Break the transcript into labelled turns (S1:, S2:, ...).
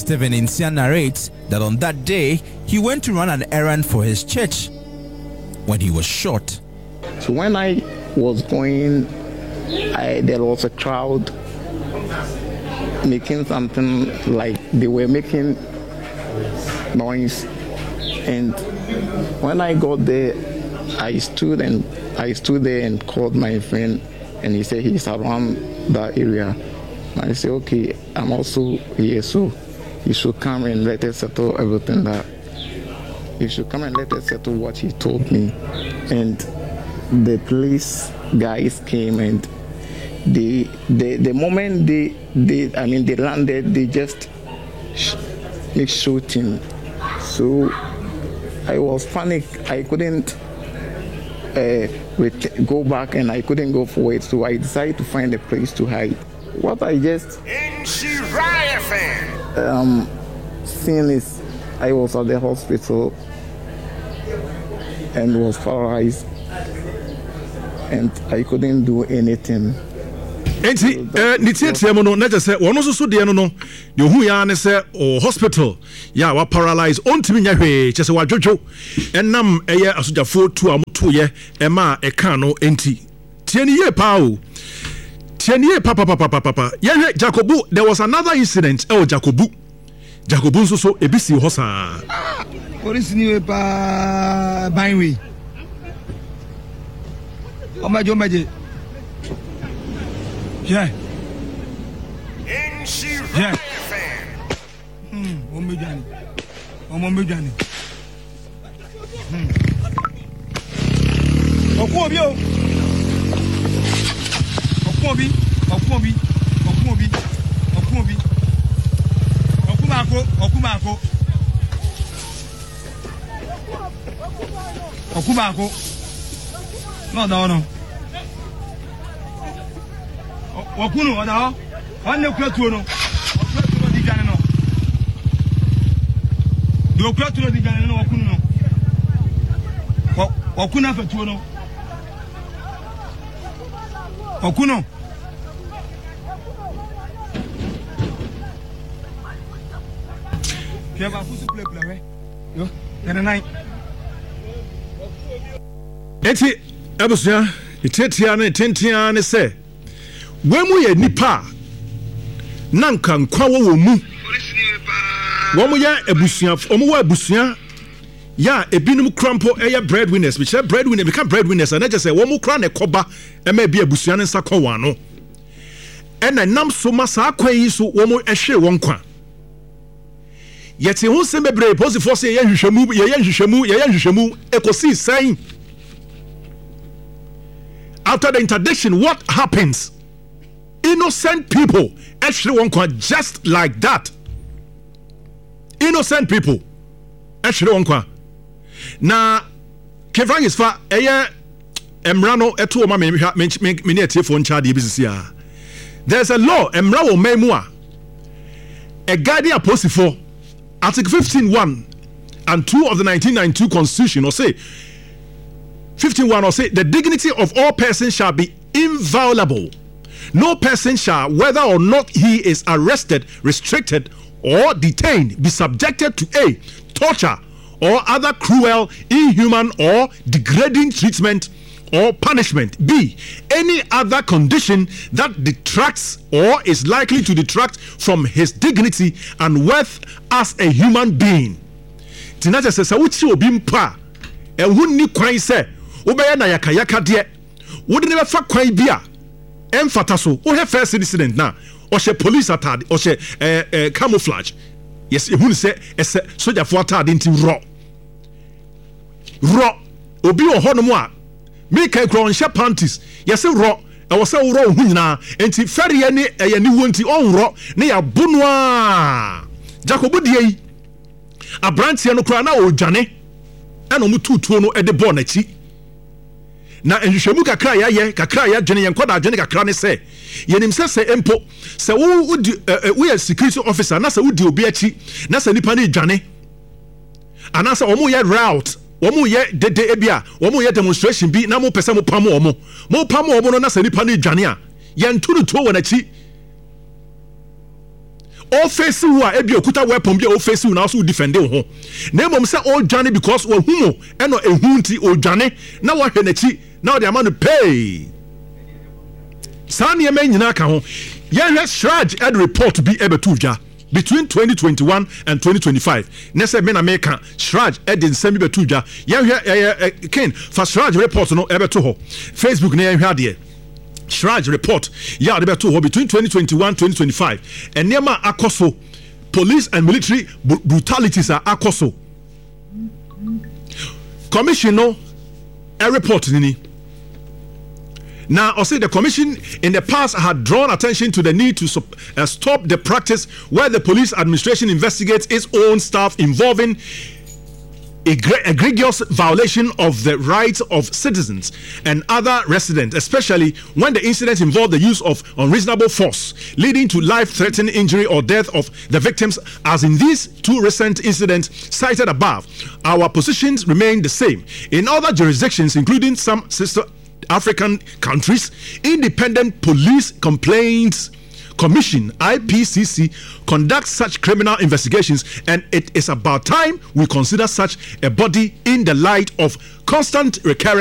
S1: Stephen Insia narrates that on that day, he went to run an errand for his church when he was shot.
S2: So when I was going, there was a crowd making something like they were making noise. And when I got there, I stood there and called my friend, and he said he's around that area. I said, okay, I'm also here, so you should come and let us settle everything that. You should come and let us settle what he told me. And the police guys came, and the moment they landed, they just shooting. So I was panicked. I couldn't go back, and I couldn't go forward. So I decided to find a place to hide. What I just seen is I was at the hospital and was paralyzed, and I couldn't do anything.
S3: Enti nitiatia mo no na je wono so de no de hu ya ne se hospital ya wa paralyze ontimi nya hwe che se wa dwodwo enam eye asojafo tu amoto ye e ma e kan no enti tie ni ye pa o tie ni ye papa ye hwe Jacobu. There was another incident Jacobu nso so ebisi ho saa
S4: police ni we pa banwe omaje yeah. Yeah. Omejani. Okuobi. Okumako. No. Wakunu oda wanne kwatuo no kwatuo di gane no do kwatuo di gane no wakunu no wakunu afatuo no wakunu keba fusu play we yo tenenai
S3: eti abusia itetia ne tentia ne se wemu ye nipa nanka nkwa wo mu womu ya ebusuan omu wa ebusuan ya ebinum krampo eye breadwinners which breadwinner become breadwinners and just say womu kra na koba e ma bi ebusuan nsa kwa no ena nam so masa akwan yi so womu ehwe won kwa yete hu se mebre posifo se ye hwehwemu ekosi sign after the interdiction. What happens? Innocent people actually won't just like that. Innocent people actually won't. Now, Kevin is for Emrano etu oma meni phone charge BCC. There's a law Emrawo memua. A guardian apostle for Article 15(1) and 2 of the 1992 Constitution or say 15(1) or say the dignity of all persons shall be inviolable. No person shall, whether or not he is arrested, restricted, or detained, be subjected to A, torture, or other cruel, inhuman, or degrading treatment or punishment. B, any other condition that detracts or is likely to detract from his dignity and worth as a human being. Tinaja says, "Uchi obimpa, ehuni kwan se, ubaya na yaka de, wodi never fa kwan bia." Emfata so o he first incident na o she police attard o she camouflage yes ehun se ese soldier for attard nti ro obi o hono mu a me kan kro on she panties yes ro e wo se ro hu nyina nti fere ne eye ne wonti on ro ne ya bunu a Jacob die yi abrantie no kra na o dwane ana mu tutuo no e de ball na chi na enhwehwemu kakra ya dwene yenkoda dwene kakra ne se yenim se empo se wo ye security officer na se wodi obi achi na se nipa ne dwane ana se omo ye route omo ye dede ebia omo ye demonstration bi na mo pese mo pam omo no na se nipa ne dwane a ye nturu to wona chi all face who are ebi okuta weapon bi all face who now so defend ho na mom say all journey because we humo eno ehunti all journey na wa hwe nachi now the amount to pay sanye men nyina ka ho yen hwe Shraj ed report to be able to ja between 2021 and 2025 nese me na make Shraj ed in semi betu ja yen hwe ken for Shraj report no ebe to ho Facebook na yen hwe ade Shraj report ya de beto between 2021 2025 and nema akoso police and military brutalities are akoso commission no a report nini. Now, I say the commission in the past had drawn attention to the need to stop the practice where the police administration investigates its own staff involving egregious violation of the rights of citizens and other residents, especially when the incidents involve the use of unreasonable force, leading to life-threatening injury or death of the victims, as in these two recent incidents cited above. Our positions remain the same. In other jurisdictions, including some sister African countries, independent police complaints Commission IPCC conducts such criminal investigations, and it is about time we consider such a body in the light of constant recurrent